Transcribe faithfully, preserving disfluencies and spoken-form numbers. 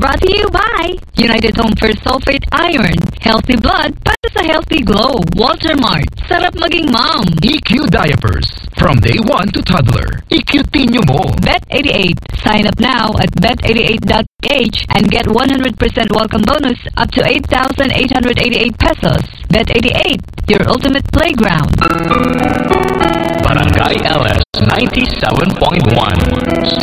brought to you by United Home First Sulfate Iron. Healthy blood para sa healthy glow. Walter Mart. Sarap maging mom. E Q Diapers. From day one to toddler. I-Q-tinyo mo. Bet eighty-eight. Sign up now at bet eighty-eight dot h and get one hundred percent welcome bonus up to eight thousand eight hundred eighty-eight pesos. Bet eighty-eight, your ultimate playground. Barangay L S ninety-seven point one.